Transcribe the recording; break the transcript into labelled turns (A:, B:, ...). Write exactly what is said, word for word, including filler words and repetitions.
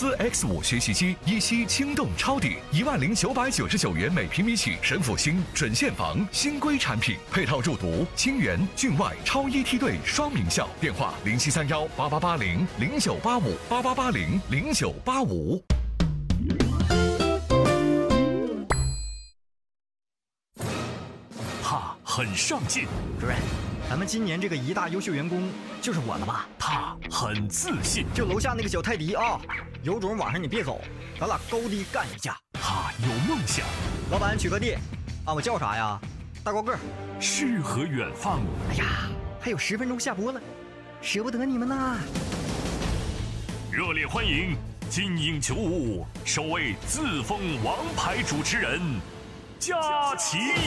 A: 斯 X 五学习机一吸轻动超抵，一万零九百九十九元每平米起，神府新准现房新规产品，配套入读清源、郡外超一梯队双名校。电话零七三幺八八八零零九八五八八八零零九八五。
B: 他很上进，
C: 主任，咱们今年这个一大优秀员工就是我了吧？
B: 他很自信，
C: 就楼下那个小泰迪啊，有种晚上你别走，咱俩高低干一架。
B: 他有梦想，
C: 老板取个地，啊，我叫啥呀？大高个儿。
B: 诗和远方。
C: 哎呀，还有十分钟下播了，舍不得你们呐！
B: 热烈欢迎金鹰九五首位自封王牌主持人佳琪。